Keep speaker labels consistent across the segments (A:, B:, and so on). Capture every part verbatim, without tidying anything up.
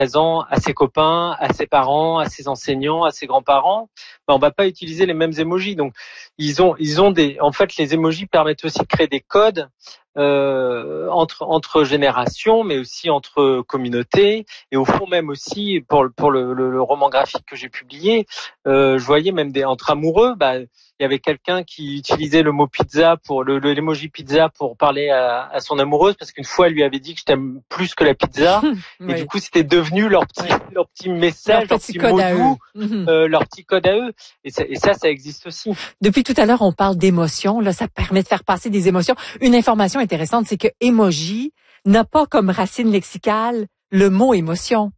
A: présent à ses copains, à ses parents, à ses enseignants, à ses grands-parents, ben, on va pas utiliser les mêmes emojis. Donc, ils ont, ils ont des, en fait, les emojis permettent aussi de créer des codes euh, entre entre générations, mais aussi entre communautés. Et au fond, même aussi pour pour le, le, le roman graphique que j'ai publié, euh, je voyais même des entre amoureux. Bah, il y avait quelqu'un qui utilisait le mot pizza pour le, le l'emoji pizza pour parler à, à son amoureuse parce qu'une fois elle lui avait dit que je t'aime plus que la pizza. Oui. Et du coup c'était devenu leur petit oui. leur petit message, leur petit, leur petit mot doux, euh, leur petit code à eux. Et ça, et ça, ça existe aussi.
B: Depuis tout à l'heure, on parle d'émotions. Là, ça permet de faire passer des émotions. Une information intéressante, c'est que emoji n'a pas comme racine lexicale le mot émotion.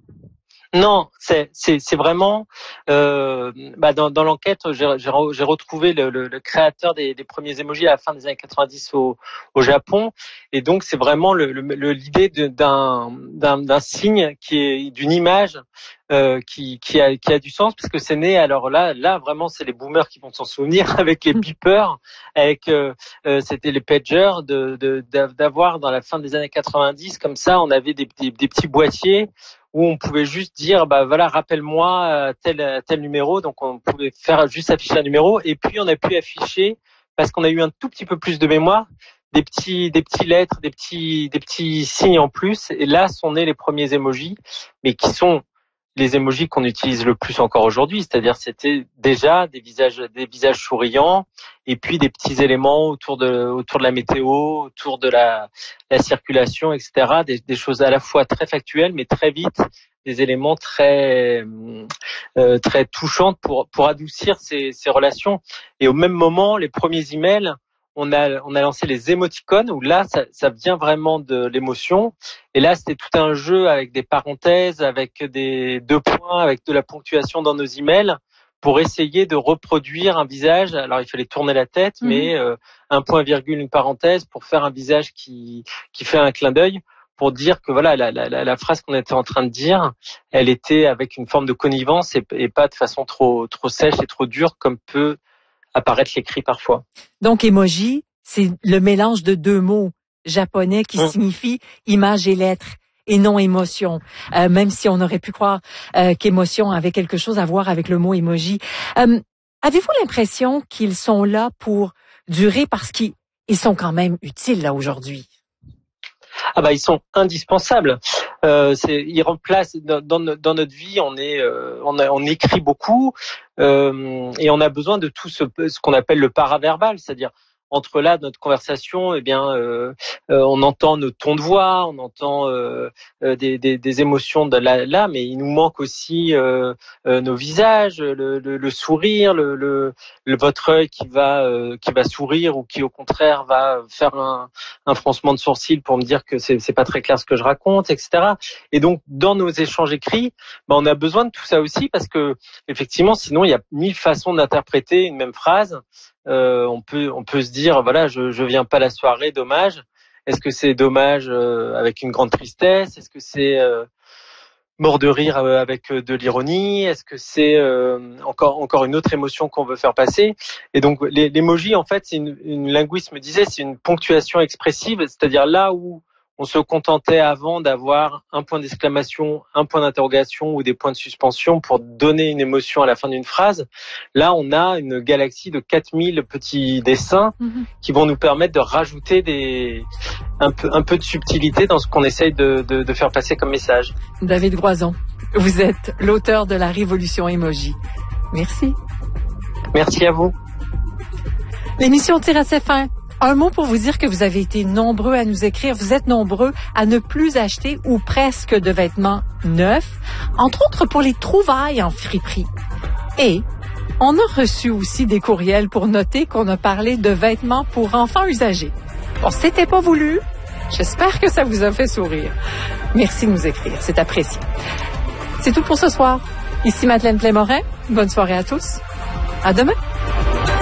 A: Non, c'est c'est c'est vraiment euh, bah dans dans l'enquête j'ai j'ai, j'ai retrouvé le, le, le créateur des, des premiers emojis à la fin des années quatre-vingt-dix au au Japon et donc c'est vraiment le, le l'idée de, d'un d'un d'un signe qui est d'une image euh, qui qui a qui a du sens parce que c'est né alors là là vraiment c'est les boomers qui vont s'en souvenir avec les beepers avec euh, euh, c'était les pagers de de d'avoir dans la fin des années quatre-vingt-dix comme ça on avait des des, des petits boîtiers où on pouvait juste dire bah voilà rappelle-moi tel tel numéro, donc on pouvait faire juste afficher un numéro et puis on a pu afficher parce qu'on a eu un tout petit peu plus de mémoire des petits des petits lettres, des petits des petits signes en plus et là sont nés les premiers emojis mais qui sont les emojis qu'on utilise le plus encore aujourd'hui, c'est-à-dire c'était déjà des visages des visages souriants et puis des petits éléments autour de autour de la météo, autour de la la circulation, et cetera. Des, des choses à la fois très factuelles mais très vite des éléments très euh, très touchantes pour pour adoucir ces ces relations. Et au même moment, les premiers emails on a on a lancé les émoticônes où là ça ça vient vraiment de l'émotion et là c'était tout un jeu avec des parenthèses, avec des deux points, avec de la ponctuation dans nos emails pour essayer de reproduire un visage. Alors il fallait tourner la tête mmh. mais euh, un point virgule une parenthèse pour faire un visage qui qui fait un clin d'œil pour dire que voilà la la la phrase qu'on était en train de dire, elle était avec une forme de connivence et, et pas de façon trop trop sèche et trop dure comme peut apparaître l'écrit parfois.
B: Donc, emoji, c'est le mélange de deux mots japonais qui mmh. signifient image et lettres et non émotion. Euh, même si on aurait pu croire euh, qu'émotion avait quelque chose à voir avec le mot emoji. Euh, avez-vous l'impression qu'ils sont là pour durer parce qu'ils ils sont quand même utiles là aujourd'hui?
A: Ah bah ils sont indispensables. Euh, c'est, ils remplacent dans, dans, dans notre vie. On est, euh, on, a, on écrit beaucoup euh, et on a besoin de tout ce, ce qu'on appelle le paraverbal, c'est-à-dire entre là notre conversation, eh bien, euh, euh, on entend nos tons de voix, on entend euh, euh, des, des, des émotions de là, là, mais il nous manque aussi euh, euh, nos visages, le, le, le sourire, le, le, le votre œil qui va euh, qui va sourire ou qui au contraire va faire un, un froncement de sourcil pour me dire que c'est, c'est pas très clair ce que je raconte, et cetera. Et donc dans nos échanges écrits, ben, on a besoin de tout ça aussi parce que effectivement, sinon il y a mille façons d'interpréter une même phrase. Euh, on peut on peut se dire voilà je je viens pas à la soirée, dommage. Est-ce que c'est dommage euh, avec une grande tristesse? Est-ce que c'est euh, mort de rire euh, avec euh, de l'ironie? Est-ce que c'est euh, encore encore une autre émotion qu'on veut faire passer? Et donc les, l'emoji en fait c'est une, une linguiste me disait c'est une ponctuation expressive, c'est-à-dire là où on se contentait avant d'avoir un point d'exclamation, un point d'interrogation ou des points de suspension pour donner une émotion à la fin d'une phrase. Là, on a une galaxie de quatre mille petits dessins mmh. qui vont nous permettre de rajouter des, un peu, un peu de subtilité dans ce qu'on essaye de, de, de faire passer comme message.
B: David Groison, vous êtes l'auteur de la Révolution Emoji. Merci.
A: Merci à vous.
B: L'émission tire à sa fin. Un mot pour vous dire que vous avez été nombreux à nous écrire. Vous êtes nombreux à ne plus acheter ou presque de vêtements neufs, entre autres pour les trouvailles en friperie. Et on a reçu aussi des courriels pour noter qu'on a parlé de vêtements pour enfants usagés. Bon, c'était pas voulu. J'espère que ça vous a fait sourire. Merci de nous écrire, c'est apprécié. C'est tout pour ce soir. Ici Madeleine Plémorin. Bonne soirée à tous. À demain.